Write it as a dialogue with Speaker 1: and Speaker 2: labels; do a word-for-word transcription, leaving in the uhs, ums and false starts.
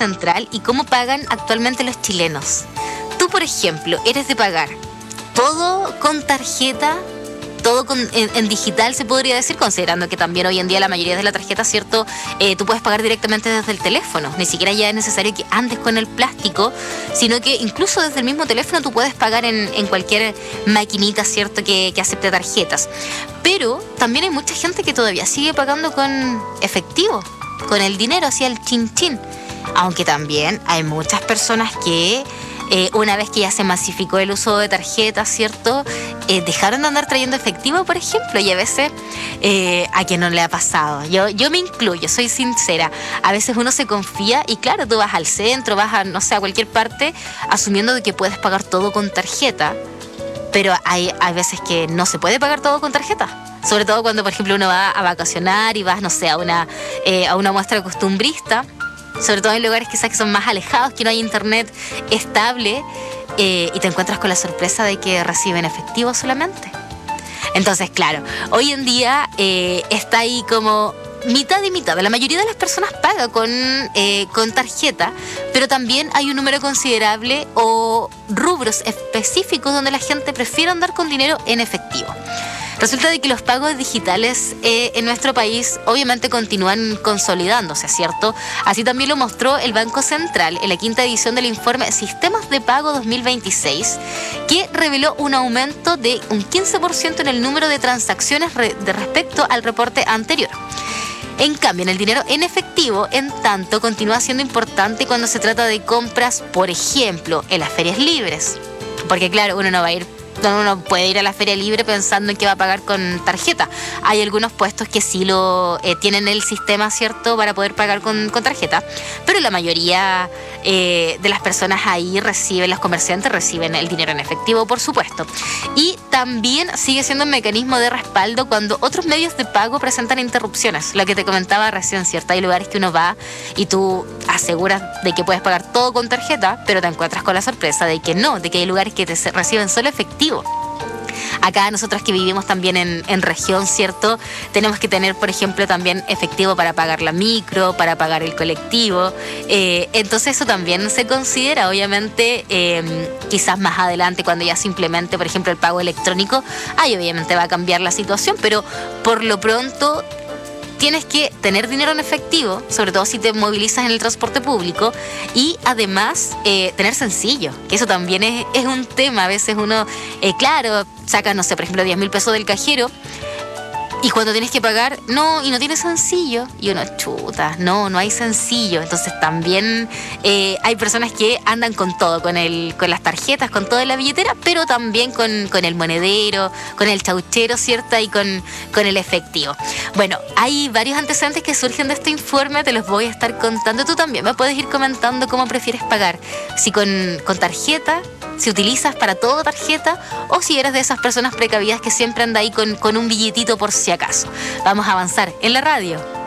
Speaker 1: Central y cómo pagan actualmente los chilenos. Tú, por ejemplo, eres de pagar todo con tarjeta, todo con, en, en digital, se podría decir, considerando que también hoy en día la mayoría de la tarjeta, ¿cierto? Eh, tú puedes pagar directamente desde el teléfono. Ni siquiera ya es necesario que andes con el plástico, sino que incluso desde el mismo teléfono tú puedes pagar en, en cualquier maquinita, ¿cierto? Que, que acepte tarjetas. Pero también hay mucha gente que todavía sigue pagando con efectivo, con el dinero, así el chin chin. Aunque también hay muchas personas que Eh, una vez que ya se masificó el uso de tarjetas, ¿cierto? Eh, dejaron de andar trayendo efectivo, por ejemplo, y a veces eh, a quien no le ha pasado. Yo, yo me incluyo, soy sincera. A veces uno se confía y claro, tú vas al centro, vas a, no sé, a cualquier parte, asumiendo de que puedes pagar todo con tarjeta, pero hay, hay veces que no se puede pagar todo con tarjeta. Sobre todo cuando, por ejemplo, uno va a vacacionar y vas, no sé, a una, eh, a una muestra costumbrista. Sobre todo en lugares quizás que son más alejados, que no hay internet estable, eh, y te encuentras con la sorpresa de que reciben efectivo solamente. Entonces, claro, hoy en día eh, está ahí como mitad y mitad. La mayoría de las personas paga con, eh, con tarjeta, pero también hay un número considerable o rubros específicos donde la gente prefiere andar con dinero en efectivo. Resulta de que los pagos digitales eh, en nuestro país obviamente continúan consolidándose, ¿cierto? Así también lo mostró el Banco Central en la quinta edición del informe Sistemas de Pago dos mil veintiséis, que reveló un aumento de un quince por ciento en el número de transacciones re- de respecto al reporte anterior. En cambio, en el dinero en efectivo, en tanto, continúa siendo importante cuando se trata de compras, por ejemplo, en las ferias libres. Porque claro, uno no va a ir uno puede ir a la feria libre pensando en que va a pagar con tarjeta. Hay algunos puestos que sí lo eh, tienen el sistema, ¿cierto?, para poder pagar con, con tarjeta, pero la mayoría eh, de las personas ahí reciben, los comerciantes reciben el dinero en efectivo, por supuesto. Y también sigue siendo un mecanismo de respaldo cuando otros medios de pago presentan interrupciones. Lo que te comentaba recién, ¿cierto? Hay lugares que uno va y tú aseguras de que puedes pagar todo con tarjeta, pero te encuentras con la sorpresa de que no, de que hay lugares que te reciben solo efectivo. Acá nosotros que vivimos también en, en región, ¿cierto? Tenemos que tener, por ejemplo, también efectivo para pagar la micro, para pagar el colectivo. Eh, entonces eso también se considera, obviamente, eh, quizás más adelante cuando ya simplemente, por ejemplo, el pago electrónico, ahí obviamente va a cambiar la situación, pero por lo pronto tienes que tener dinero en efectivo, sobre todo si te movilizas en el transporte público, y además eh, tener sencillo, que eso también es, es un tema. A veces uno, eh, claro, saca, no sé, por ejemplo, diez mil pesos del cajero, y cuando tienes que pagar, no, y no tienes sencillo, y uno chuta, no, no hay sencillo. Entonces también eh, hay personas que andan con todo, con el, con las tarjetas, con toda la billetera, pero también con, con el monedero, con el chauchero, ¿cierto? Y con, con el efectivo. Bueno, hay varios antecedentes que surgen de este informe, te los voy a estar contando. Tú también me puedes ir comentando cómo prefieres pagar, si con, con tarjeta, si utilizas para todo tarjeta, o si eres de esas personas precavidas que siempre anda ahí con, con un billetito por si acaso. Vamos a avanzar en la radio.